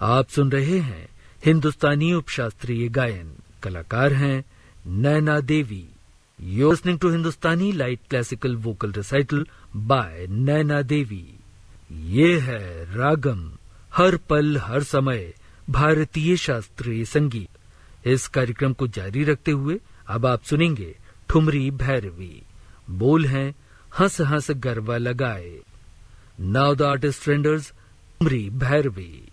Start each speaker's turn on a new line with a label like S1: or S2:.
S1: आप सुन रहे हैं हिंदुस्तानी उपशास्त्रीय गायन। कलाकार हैं Naina Devi. You're listening to Hindustani Light Classical Vocal Recital by Naina Devi. ये है रागम, हर पल हर समय भारतीय शास्त्रीय संगीत। इस कार्यक्रम को जारी रखते हुए अब आप सुनेंगे ठुमरी भैरवी। बोल हैं हंस हंस गरबा लगाए। Now the artist renders thumri Bhairavi.